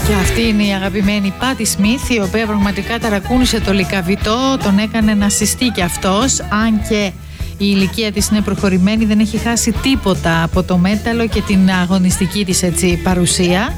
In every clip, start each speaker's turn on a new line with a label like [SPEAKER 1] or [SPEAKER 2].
[SPEAKER 1] Και αυτή είναι η αγαπημένη Πάτι Σμιθ, η οποία πραγματικά ταρακούνησε το λυκαβητό, τον έκανε να συστεί κι αυτός, αν και η ηλικία της είναι προχωρημένη, δεν έχει χάσει τίποτα από το μέταλλο και την αγωνιστική της έτσι παρουσία.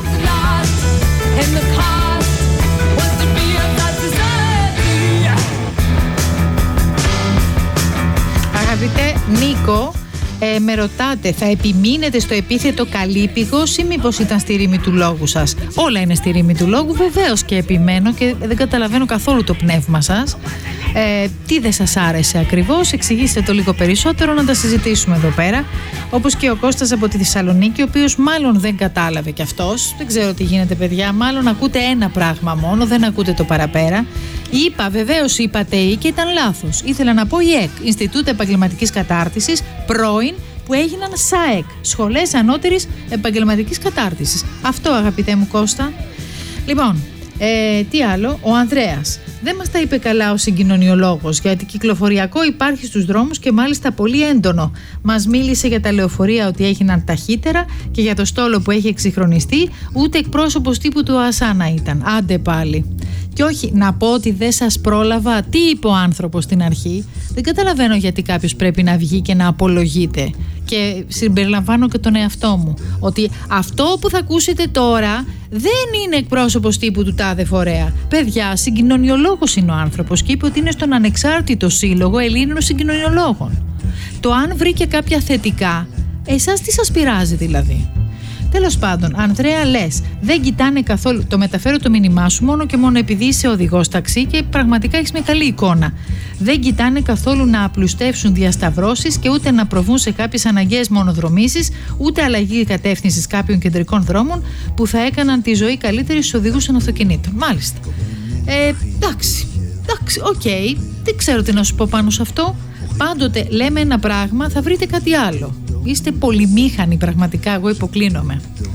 [SPEAKER 1] Αγαπητέ Νίκο, με ρωτάτε, θα επιμείνετε στο επίθετο καλύπηγος ή μήπως ήταν στη ρήμη του λόγου σας? Όλα είναι στη ρήμη του λόγου, βεβαίως και επιμένω και δεν καταλαβαίνω καθόλου το πνεύμα σας. Τι δεν σας άρεσε ακριβώς, εξηγήστε το λίγο περισσότερο να τα συζητήσουμε εδώ πέρα. Όπως και ο Κώστας από τη Θεσσαλονίκη, ο οποίος μάλλον δεν κατάλαβε κι αυτός. Δεν ξέρω τι γίνεται, παιδιά, μάλλον ακούτε ένα πράγμα μόνο, δεν ακούτε το παραπέρα. Είπα, βεβαίως είπατε και ήταν λάθος. Ήθελα να πω ΙΕΚ, Ινστιτούτο Επαγγελματικής Κατάρτισης, πρώην, που έγιναν ΣΑΕΚ, Σχολές Ανώτερης Επαγγελματικής Κατάρτισης. Αυτό, αγαπητέ μου Κώστα. Λοιπόν, τι άλλο, ο Ανδρέας. Δεν μας τα είπε καλά ο συγκοινωνιολόγος, γιατί κυκλοφοριακό υπάρχει στους δρόμους και μάλιστα πολύ έντονο. Μας μίλησε για τα λεωφορεία ότι έγιναν ταχύτερα και για το στόλο που έχει εξυγχρονιστεί, ούτε εκπρόσωπος τύπου του ΑΣΑΝΑ ήταν. Άντε πάλι. Και όχι, να πω ότι δεν σας πρόλαβα. Τι είπε ο άνθρωπος στην αρχή? Δεν καταλαβαίνω γιατί κάποιος πρέπει να βγει και να απολογείται. Και συμπεριλαμβάνω και τον εαυτό μου. Ότι αυτό που θα ακούσετε τώρα δεν είναι εκπρόσωπος τύπου του τάδε φορέα. Παιδιά, συγκοινωνιολόγος είναι ο άνθρωπος και είπε ότι είναι στον Ανεξάρτητο Σύλλογο Ελλήνων Συγκοινωνιολόγων. Το αν βρήκε κάποια θετικά, εσάς τι σας πειράζει δηλαδή? Τέλος πάντων, Ανδρέα, λες, δεν κοιτάνε καθόλου. Το μεταφέρω το μήνυμά σου μόνο και μόνο επειδή είσαι οδηγός ταξί και πραγματικά έχεις μια καλή εικόνα. Δεν κοιτάνε καθόλου να απλουστεύσουν διασταυρώσεις και ούτε να προβούν σε κάποιες αναγκαίες μονοδρομήσεις, ούτε αλλαγή κατεύθυνσης κάποιων κεντρικών δρόμων που θα έκαναν τη ζωή καλύτερη στους οδηγούς των αυτοκινήτων. Μάλιστα. Εντάξει, οκ. Δεν ξέρω τι να σου πω πάνω σε αυτό. Πάντοτε λέμε ένα πράγμα, θα βρείτε κάτι άλλο. Είστε πολυμήχανοι πραγματικά, εγώ υποκλίνομαι.